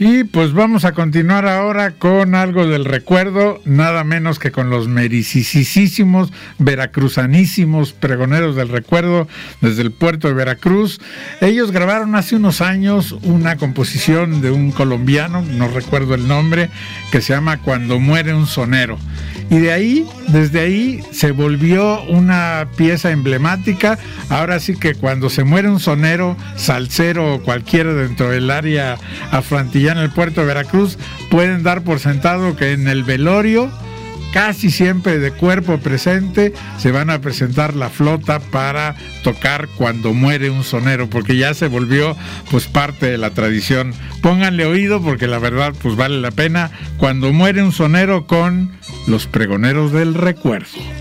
Y pues vamos a continuar ahora con algo del recuerdo, nada menos que con los mericisísimos, veracruzanísimos pregoneros del recuerdo desde el puerto de Veracruz. Ellos grabaron hace unos años una composición de un colombiano, no recuerdo el nombre, que se llama Cuando muere un sonero. Y desde ahí se volvió una pieza emblemática. Ahora sí que cuando se muere un sonero, salsero o cualquiera dentro del área afroantillana en el puerto de Veracruz, pueden dar por sentado que en el velorio, casi siempre de cuerpo presente, se van a presentar la flota para tocar Cuando muere un sonero, porque ya se volvió pues parte de la tradición. Pónganle oído porque la verdad pues vale la pena. Cuando muere un sonero con los pregoneros del recuerdo.